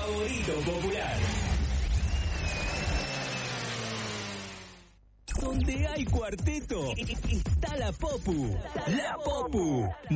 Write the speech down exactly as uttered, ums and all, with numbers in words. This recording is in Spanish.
favorito popular. Donde hay cuarteto, está la Popu. La Popu.